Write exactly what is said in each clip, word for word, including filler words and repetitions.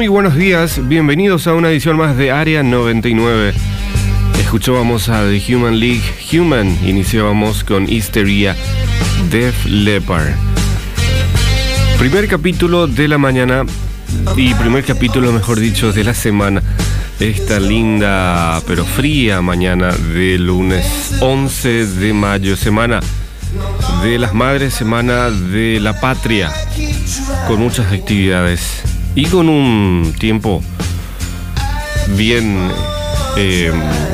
Muy buenos días, bienvenidos a una edición más de Área noventa y nueve. Escuchábamos a The Human League Human, iniciábamos con Hysteria, Def Leppard. Primer capítulo de la mañana y primer capítulo, mejor dicho, de la semana. Esta linda pero fría mañana de lunes once de mayo, semana de las madres, semana de la patria, con muchas actividades y con un tiempo bien eh,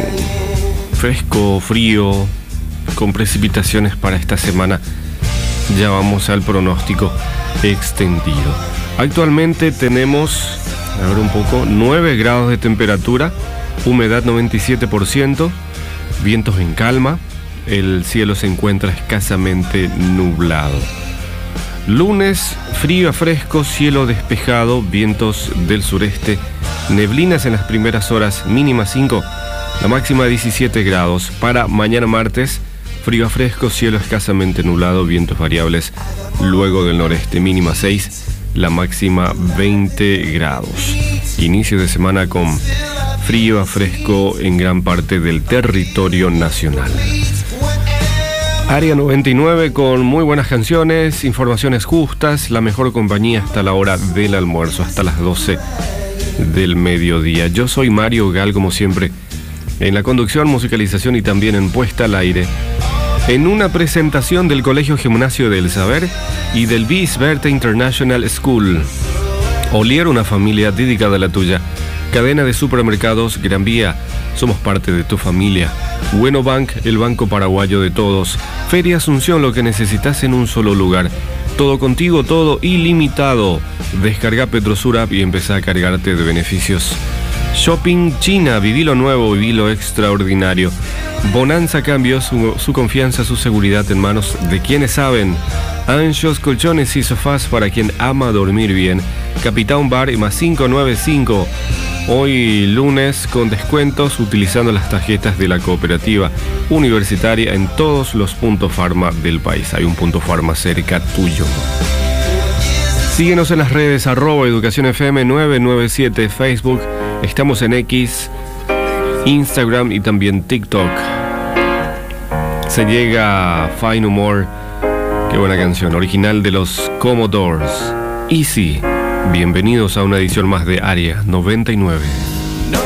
fresco, frío, con precipitaciones para esta semana. Ya vamos al pronóstico extendido. Actualmente tenemos, a ver un poco, nueve grados de temperatura, humedad noventa y siete por ciento, vientos en calma, el cielo se encuentra escasamente nublado. Lunes, frío a fresco, cielo despejado, vientos del sureste, neblinas en las primeras horas, mínima cinco, la máxima diecisiete grados. Para mañana martes, frío a fresco, cielo escasamente nublado, vientos variables, luego del noreste, mínima seis, la máxima veinte grados. Inicio de semana con frío a fresco en gran parte del territorio nacional. Área noventa y nueve con muy buenas canciones, informaciones justas, la mejor compañía hasta la hora del almuerzo, hasta las doce del mediodía. Yo soy Mario Gal, como siempre, en la conducción, musicalización y también en puesta al aire. En una presentación del Colegio Gimnasio del Saber y del Bisberta International School. Olier, una familia dedicada a la tuya. Cadena de supermercados Gran Vía, somos parte de tu familia. Bueno Bank, el banco paraguayo de todos. Feria Asunción, lo que necesitas en un solo lugar. Todo contigo, todo ilimitado. Descarga Petrosur App y empezá a cargarte de beneficios. Shopping China, viví lo nuevo, viví lo extraordinario. Bonanza Cambios, su, su confianza, su seguridad en manos de quienes saben. Anchos colchones y sofás para quien ama dormir bien. Capitán Bar y más cinco nueve cinco. Hoy lunes con descuentos utilizando las tarjetas de la cooperativa universitaria en todos los puntos farma del país. Hay un punto farma cerca tuyo. Síguenos en las redes arroba Educación F M nueve nueve siete, Facebook. Estamos en X, Instagram y también TikTok. Se llega Fine Humor. Qué buena canción, original de los Commodores. Easy. Bienvenidos a una edición más de Área noventa y nueve.